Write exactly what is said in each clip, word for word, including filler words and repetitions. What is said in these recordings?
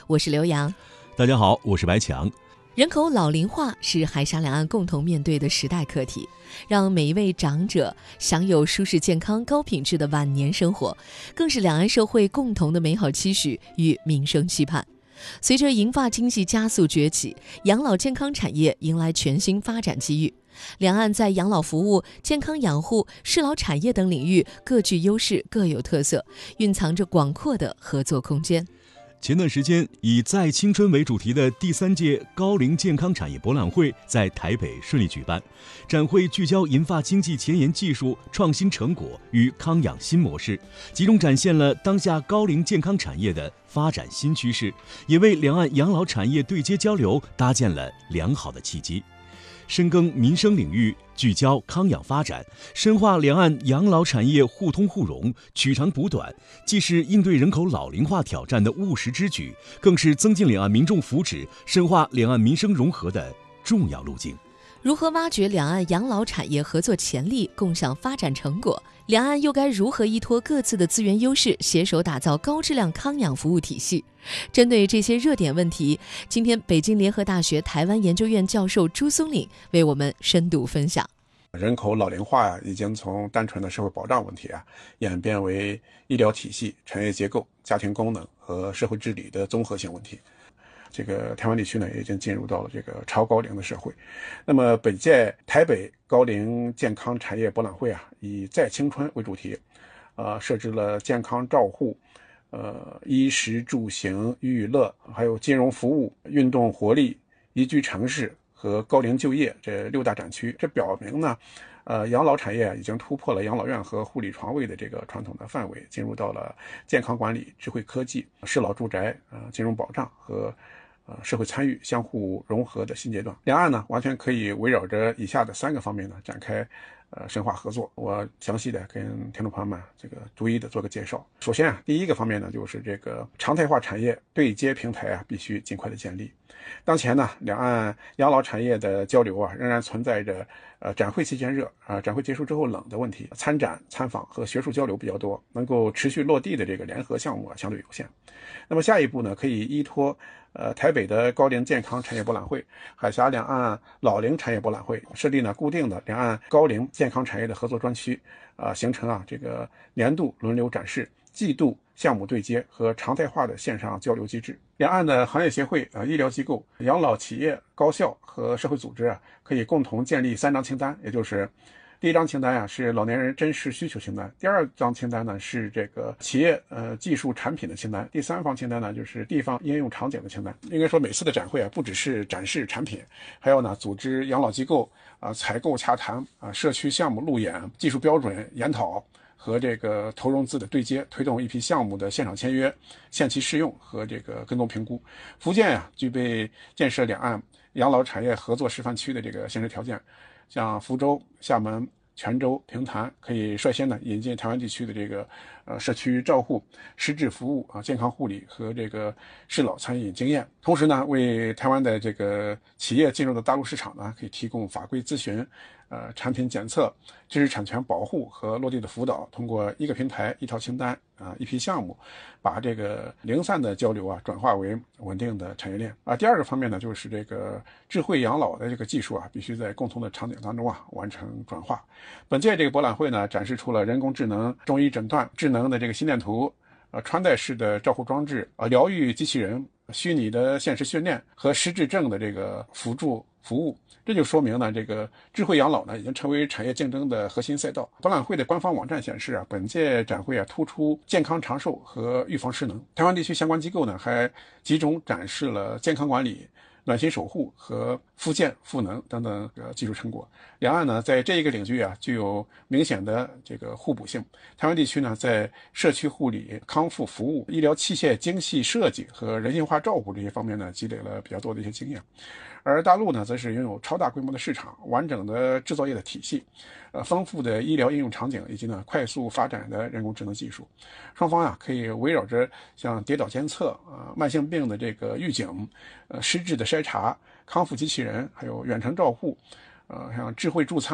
我是刘洋。 大家好，我是白强。 人口老龄化是海峡两岸共同面对的时代课题，让每一位长者享有舒适健康高品质的晚年生活，更是两岸社会共同的美好期许与民生期盼。随着银发经济加速崛起，养老健康产业迎来全新发展机遇。两岸在养老服务、健康养护、适老产业等领域各具优势、各有特色，蕴藏着广阔的合作空间。 前段时间，以在青春为主题的第三届高龄健康产业博览会在台北顺利举办。展会聚焦银发经济前沿技术、创新成果与康养新模式，集中展现了当下高龄健康产业的发展新趋势，也为两岸养老产业对接交流搭建了良好的契机。深耕民生领域，聚焦康养发展，深化两岸养老产业互通互融、取长补短，既是应对人口老龄化挑战的务实之举，更是增进两岸民众福祉、深化两岸民生融合的重要路径。 如何挖掘两岸养老产业合作潜力，共享发展成果？两岸又该如何依托各自的资源优势，携手打造高质量康养服务体系？针对这些热点问题，今天北京联合大学台湾研究院教授朱松岭为我们深度分享。 人口老龄化呀、啊，已经从单纯的社会保障问题啊，演变为医疗体系、产业结构、家庭功能和社会治理的综合性问题。这个台湾地区呢，也已经进入到了这个超高龄的社会。那么本届台北高龄健康产业博览会啊，以在青春为主题，呃，设置了健康照护、呃，衣食住行娱乐，还有金融服务、运动活力、宜居城市和高龄就业这六大展区。这表明呢，呃，养老产业已经突破了养老院和护理床位的这个传统的范围，进入到了健康管理、智慧科技、适老住宅、呃，金融保障和呃，社会参与相互融合的新阶段。两岸呢，完全可以围绕着以下的三个方面呢，展开呃深化合作。我详细的跟听众朋友们这个逐一的做个介绍。首先啊，第一个方面呢，就是这个常态化产业对接平台啊，必须尽快的建立。当前呢，两岸养老产业的交流啊，仍然存在着呃展会期间热啊、呃，展会结束之后冷的问题。参展、参访和学术交流比较多，能够持续落地的这个联合项目啊，相对有限。那么下一步呢，可以依托呃台北的高龄健康产业博览会、海峡两岸老龄产业博览会，设立呢固定的两岸高龄健康产业的合作专区，啊、呃，形成啊这个年度轮流展示、季度项目对接和常态化的线上交流机制。两岸的行业协会、呃医疗机构、养老企业、高校和社会组织啊，可以共同建立三张清单，也就是第一张清单啊是老年人真实需求清单，第二张清单呢是这个企业呃技术产品的清单，第三方清单呢就是地方应用场景的清单。应该说每次的展会啊，不只是展示产品，还要呢组织养老机构啊、呃、采购洽谈啊、呃、社区项目路演、技术标准研讨和这个投融资的对接，推动一批项目的现场签约、限期试用和这个跟踪评估。福建啊具备建设两岸养老产业合作示范区的这个现实条件。像福州、厦门、泉州、平潭可以率先呢引进台湾地区的这个呃社区照护、失智服务啊、健康护理和这个适老餐饮经验，同时呢为台湾的这个企业进入的大陆市场呢可以提供法规咨询、呃产品检测、知识产权保护和落地的辅导，通过一个平台、一套清单啊、一批项目，把这个零散的交流啊转化为稳定的产业链啊。第二个方面呢，就是这个智慧养老的这个技术啊，必须在共同的场景当中啊完成转化。本届这个博览会呢，展示出了人工智能中医诊断、智能的这个心电图、呃穿戴式的照护装置、呃疗愈机器人、虚拟的现实训练和失智症的这个辅助服务。这就说明呢，这个智慧养老呢已经成为产业竞争的核心赛道。博览会的官方网站显示啊，本届展会啊突出健康长寿和预防失能。台湾地区相关机构呢还集中展示了健康管理、暖心守护和复健赋能等等的技术成果。两岸呢在这一个领域啊具有明显的这个互补性。台湾地区呢在社区护理、康复服务、医疗器械精细设计和人性化照顾这些方面呢积累了比较多的一些经验。而大陆呢则是拥有超大规模的市场、完整的制造业的体系、呃丰富的医疗应用场景以及呢快速发展的人工智能技术。双方啊可以围绕着像跌倒监测、呃慢性病的这个预警、呃失智的筛查、康复机器人，还有远程照护，呃像智慧助餐、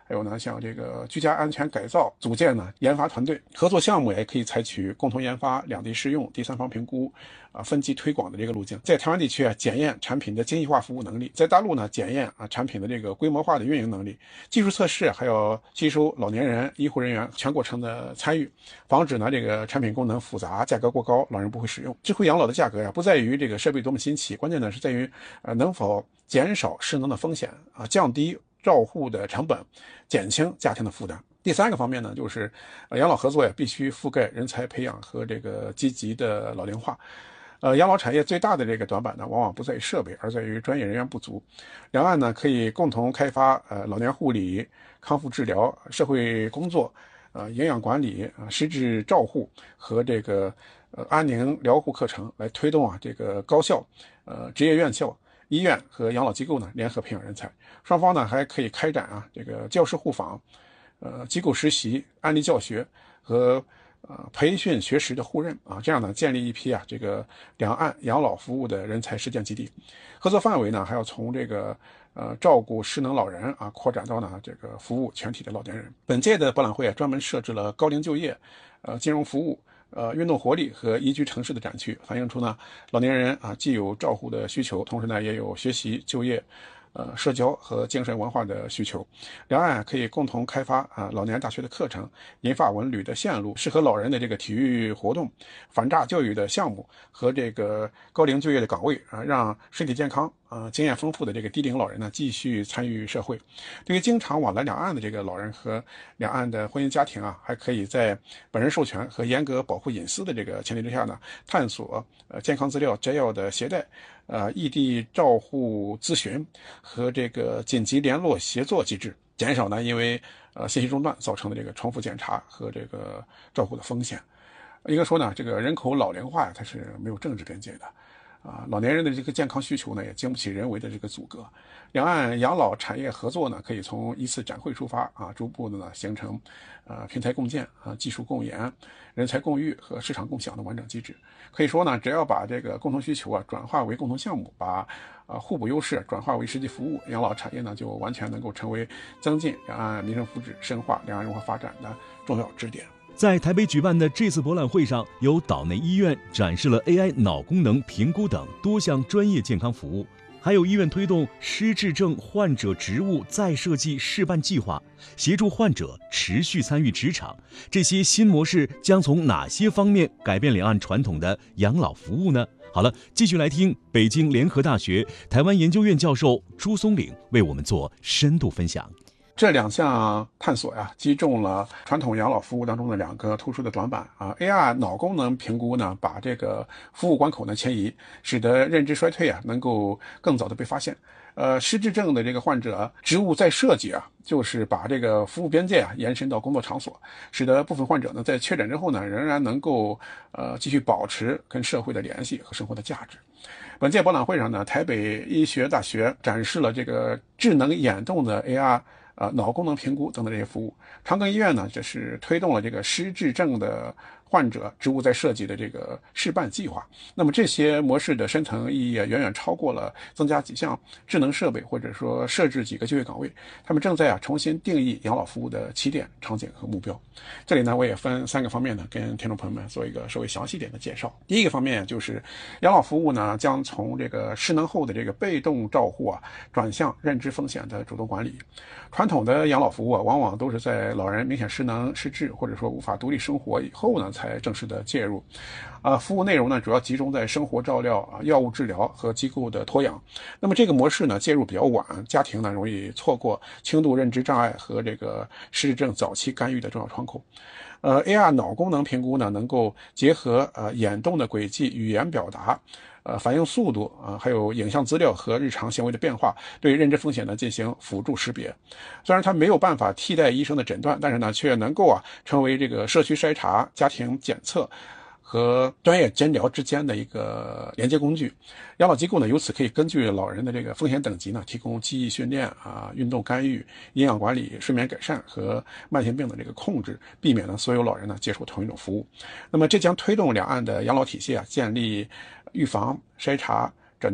还有呢像这个居家安全改造，组建呢研发团队，合作项目也可以采取共同研发、两地试用、第三方评估啊、分级推广的这个路径。在台湾地区啊，检验产品的精细化服务能力；在大陆呢，检验啊产品的这个规模化的运营能力。技术测试还要吸收老年人、医护人员全过程的参与，防止呢这个产品功能复杂、价格过高，老人不会使用。智慧养老的价格呀，不在于这个设备多么新奇，关键呢是在于呃能否减少失能的风险啊，降低照护的成本，减轻家庭的负担。第三个方面呢，就是呃养老合作呀，必须覆盖人才培养和这个积极的老龄化。呃，养老产业最大的这个短板呢，往往不在于设备，而在于专业人员不足。两岸呢可以共同开发呃老年护理、康复治疗、社会工作、呃营养管理、啊、呃、失智照护和这个呃安宁疗护课程，来推动啊这个高校、呃职业院校、医院和养老机构呢联合培养人才。双方呢还可以开展啊这个教师互访、呃机构实习、案例教学和呃，培训学识的互认啊，这样呢，建立一批啊，这个两岸养老服务的人才实践基地。合作范围呢，还要从这个呃照顾失能老人啊，扩展到呢这个服务全体的老年人。本届的博览会啊，专门设置了高龄就业、呃金融服务、呃运动活力和宜居城市的展区，反映出呢老年人啊既有照护的需求，同时呢也有学习、就业。呃，社交和精神文化的需求，两岸可以共同开发啊老年大学的课程、银发文旅的线路、适合老人的这个体育活动、反诈教育的项目和这个高龄就业的岗位啊，让身体健康、啊经验丰富的这个低龄老人呢继续参与社会。对于经常往来两岸的这个老人和两岸的婚姻家庭啊，还可以在本人授权和严格保护隐私的这个前提之下呢，探索呃健康资料摘要的携带。呃，异地照护咨询和这个紧急联络协作机制，减少呢因为呃信息中断造成的这个重复检查和这个照护的风险。应该说呢，这个人口老龄化呀，它是没有政治边界的。啊，老年人的这个健康需求呢，也经不起人为的这个阻隔。两岸养老产业合作呢，可以从一次展会出发啊，逐步的呢形成，呃，平台共建啊、技术共研、人才共育和市场共享的完整机制。可以说呢，只要把这个共同需求啊转化为共同项目，把呃互补优势转化为实际服务，养老产业呢就完全能够成为增进两岸民生福祉、深化两岸融合发展的重要支点。 在台北举办的这次博览会上，由岛内医院展示了 A I 脑功能评估等多项专业健康服务，还有医院推动失智症患者职务再设计试办计划，协助患者持续参与职场。这些新模式将从哪些方面改变两岸传统的养老服务呢？好了，继续来听北京联合大学台湾研究院教授朱松岭为我们做深度分享。 这两项探索呀，击中了传统养老服务当中的两个突出的短板啊。A R 脑功能评估呢，把这个服务关口呢迁移，使得认知衰退啊能够更早的被发现。呃，失智症的这个患者职务再设计啊，就是把这个服务边界啊延伸到工作场所，使得部分患者呢在确诊之后呢，仍然能够呃继续保持跟社会的联系和生活的价值。本届博览会上呢，台北医学大学展示了这个智能眼动的 A R。呃，脑功能评估等等这些服务。长庚医院呢，这是推动了这个失智症的患者职务再设计的这个试办计划。那么这些模式的深层意义啊，远远超过了增加几项智能设备或者说设置几个就业岗位。他们正在啊重新定义养老服务的起点、场景和目标。这里呢，我也分三个方面呢，跟听众朋友们做一个稍微详细点的介绍。第一个方面就是养老服务呢，将从这个失能后的这个被动照护啊，转向认知风险的主动管理。传统的养老服务啊，往往都是在老人明显失能、失智或者说无法独立生活以后呢，才正式的介入。啊，服务内容呢，主要集中在生活照料、啊、药物治疗和机构的托养。那么这个模式呢，介入比较晚，家庭呢容易错过轻度认知障碍和这个失智症早期干预的重要窗口。呃 ，A R 脑功能评估呢，能够结合呃眼动的轨迹、语言表达。呃，反应速度啊、呃，还有影像资料和日常行为的变化，对认知风险呢进行辅助识别。虽然它没有办法替代医生的诊断，但是呢，却能够啊成为这个社区筛查、家庭检测和专业诊疗之间的一个连接工具。养老机构呢，由此可以根据老人的这个风险等级呢，提供记忆训练啊、运动干预、营养管理、睡眠改善和慢性病的这个控制，避免呢所有老人呢接受同一种服务。那么这将推动两岸的养老体系啊建立预防、筛查、诊断、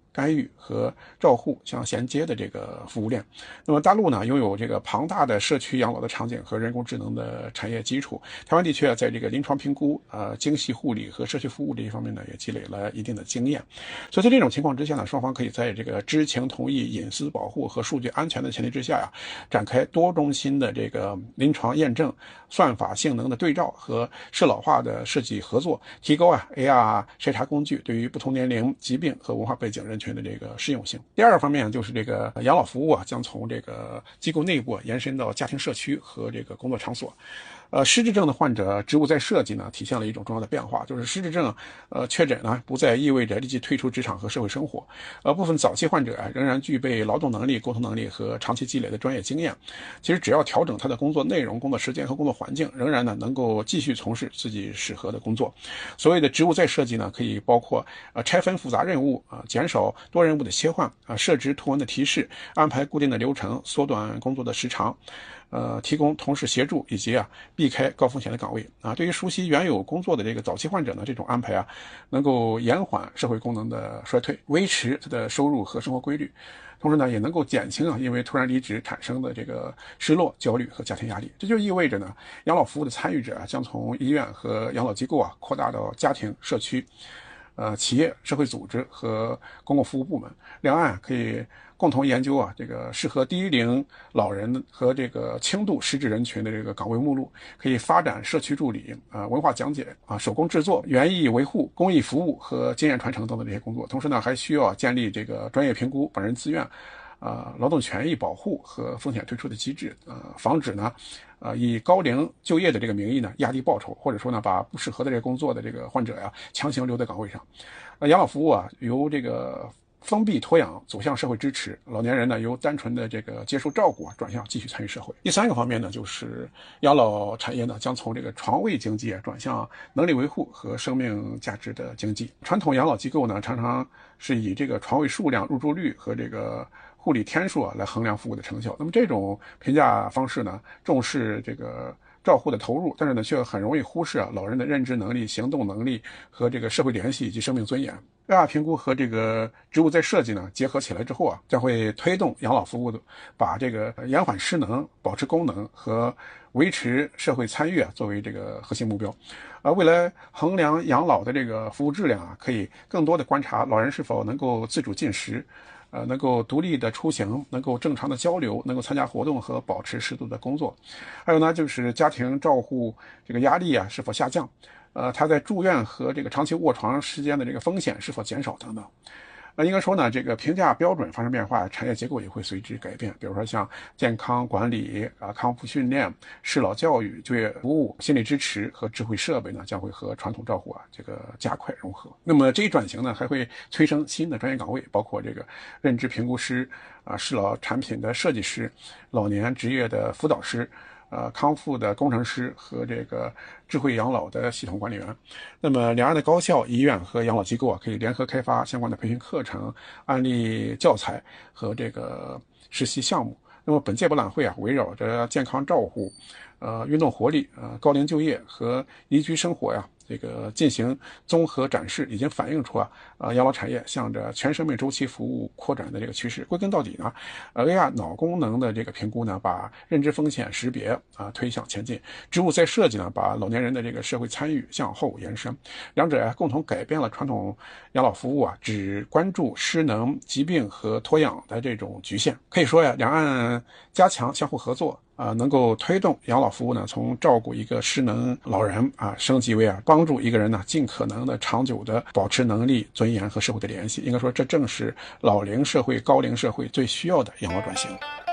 干预和照护相衔接的这个服务链。那么大陆呢，拥有这个庞大的社区养老的场景和人工智能的产业基础。台湾地区啊，在这个临床评估、呃精细护理和社区服务这一方面呢，也积累了一定的经验。所以在这种情况之下呢，双方可以在这个知情同意、隐私保护和数据安全的前提之下呀、啊，展开多中心的这个临床验证、算法性能的对照和适老化的设计合作，提高啊 A R 筛查工具对于不同年龄、疾病和文化背景人群的这个适用性。第二个方面就是这个养老服务啊，将从这个机构内部、啊、延伸到家庭社区和这个工作场所。呃，失智症的患者职务再设计呢，体现了一种重要的变化，就是失智症呃确诊呢，不再意味着立即退出职场和社会生活。呃，部分早期患者啊，仍然具备劳动能力、沟通能力和长期积累的专业经验。其实只要调整他的工作内容、工作时间和工作环境，仍然呢能够继续从事自己适合的工作。所谓的职务再设计呢，可以包括呃拆分复杂任务啊、呃，减少多任务的切换啊、呃，设置图文的提示，安排固定的流程，缩短工作的时长。呃，提供同事协助以及啊避开高风险的岗位啊。对于熟悉原有工作的这个早期患者呢，这种安排啊，能够延缓社会功能的衰退，维持他的收入和生活规律，同时呢，也能够减轻啊因为突然离职产生的这个失落、焦虑和家庭压力。这就意味着呢，养老服务的参与者啊，将从医院和养老机构啊扩大到家庭、社区、呃企业、社会组织和公共服务部门。两岸可以共同研究啊，这个适合低龄老人和这个轻度失智人群的这个岗位目录，可以发展社区助理啊、文化讲解啊、手工制作、园艺维护、公益服务和经验传承等等这些工作。同时呢，还需要建立这个专业评估、本人自愿、啊、劳动权益保护和风险退出的机制，呃，防止呢，呃，以高龄就业的这个名义呢压低报酬，或者说呢把不适合的这个工作的这个患者呀强行留在岗位上。呃，养老服务啊，由这个封闭托养走向社会支持，老年人呢由单纯的这个接受照顾啊转向继续参与社会。第三个方面呢，就是养老产业呢将从这个床位经济啊转向能力维护和生命价值的经济。传统养老机构呢常常是以这个床位数量、入住率和这个护理天数啊来衡量服务的成效。那么这种评价方式呢，重视这个照护的投入，但是呢却很容易忽视啊老人的认知能力、行动能力和这个社会联系以及生命尊严。A R 评估和这个职务再设计呢结合起来之后啊，将会推动养老服务的把这个延缓失能、保持功能和维持社会参与啊作为这个核心目标。而未来衡量养老的这个服务质量啊，可以更多的观察老人是否能够自主进食，呃，能够独立的出行，能够正常的交流，能够参加活动和保持适度的工作。还有呢，就是家庭照护这个压力啊是否下降，呃，他在住院和这个长期卧床时间的这个风险是否减少等等。那应该说呢，这个评价标准发生变化，产业结构也会随之改变。比如说像健康管理啊、康复训练、适老教育、就业服务、心理支持和智慧设备呢，将会和传统照护啊这个加快融合。那么这一转型呢，还会催生新的专业岗位，包括这个认知评估师啊、适老产品的设计师、老年职业的辅导师。呃，康复的工程师和这个智慧养老的系统管理员。那么两岸的高校、医院和养老机构啊，可以联合开发相关的培训课程、案例教材和这个实习项目。那么本届博览会啊，围绕着健康照护、呃运动活力、呃高龄就业和宜居生活呀，这个进行综合展示，已经反映出啊，呃养老产业向着全生命周期服务扩展的这个趋势。归根到底呢，呃 A R 脑功能的这个评估呢，把认知风险识别啊推向前进；职务再设计呢，把老年人的这个社会参与向后延伸。两者啊，共同改变了传统养老服务啊只关注失能、疾病和托养的这种局限。可以说呀，两岸加强相互合作。啊，能够推动养老服务呢，从照顾一个失能老人啊，升级为啊，帮助一个人呢，尽可能的长久的保持能力、尊严和社会的联系。应该说，这正是老龄社会、高龄社会最需要的养老转型。